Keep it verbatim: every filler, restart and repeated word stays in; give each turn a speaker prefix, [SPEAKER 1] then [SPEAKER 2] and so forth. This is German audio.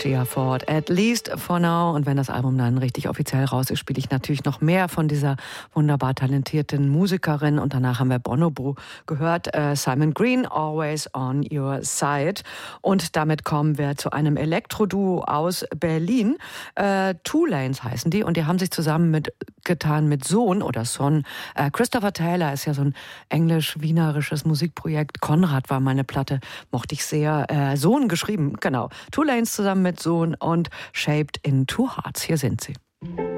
[SPEAKER 1] Gia Ford, At Least for Now. Und wenn das Album dann richtig offiziell raus ist, spiele ich natürlich noch mehr von dieser wunderbar talentierten Musikerin. Und danach haben wir Bonobo gehört, äh, Simon Green, Always on Your Side. Und damit kommen wir zu einem Elektro-Duo aus Berlin. Äh, Two Lanes heißen die und die haben sich zusammen mit, getan mit Sohn oder Son. Äh, Christopher Taylor ist ja so ein englisch-wienerisches Musikprojekt. Konrad war meine Platte, mochte ich sehr. Äh, Sohn geschrieben, genau. Two Lanes zusammen mit Sohn und Shaped in Two Hearts. Hier sind sie.